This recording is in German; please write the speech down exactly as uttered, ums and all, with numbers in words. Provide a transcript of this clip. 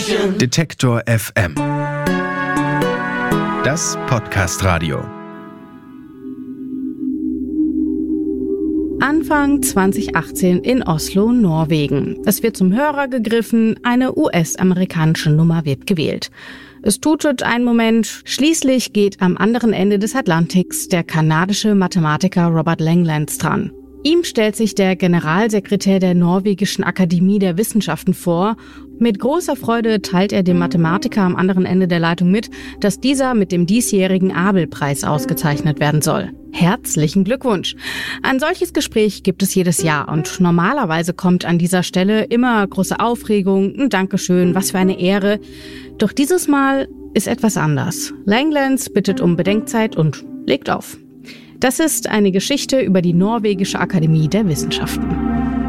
Detektor F M. Das Podcast-Radio. Anfang zwanzig achtzehn in Oslo, Norwegen. Es wird zum Hörer gegriffen, eine U S-amerikanische Nummer wird gewählt. Es tutet einen Moment, schließlich geht am anderen Ende des Atlantiks der kanadische Mathematiker Robert Langlands dran. Ihm stellt sich der Generalsekretär der norwegischen Akademie der Wissenschaften vor. Mit großer Freude teilt er dem Mathematiker am anderen Ende der Leitung mit, dass dieser mit dem diesjährigen Abel-Preis ausgezeichnet werden soll. Herzlichen Glückwunsch! Ein solches Gespräch gibt es jedes Jahr und normalerweise kommt an dieser Stelle immer große Aufregung, ein Dankeschön, was für eine Ehre. Doch dieses Mal ist etwas anders. Langlands bittet um Bedenkzeit und legt auf. Das ist eine Geschichte über die norwegische Akademie der Wissenschaften.